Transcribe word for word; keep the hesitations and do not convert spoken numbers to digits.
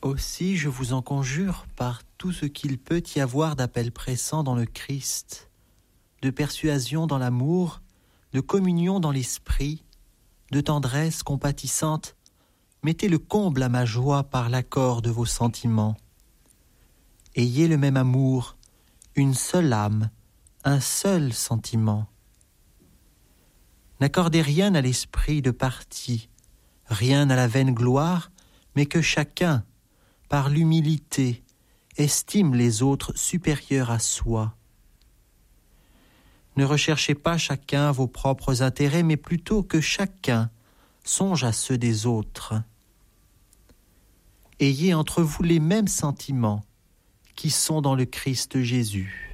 Aussi, je vous en conjure par tout ce qu'il peut y avoir d'appel pressant dans le Christ, de persuasion dans l'amour, de communion dans l'esprit, de tendresse compatissante, mettez le comble à ma joie par l'accord de vos sentiments. Ayez le même amour, une seule âme, un seul sentiment. N'accordez rien à l'esprit de parti, rien à la vaine gloire, mais que chacun, par l'humilité, estime les autres supérieurs à soi. Ne recherchez pas chacun vos propres intérêts, mais plutôt que chacun songe à ceux des autres. Ayez entre vous les mêmes sentiments qui sont dans le Christ Jésus.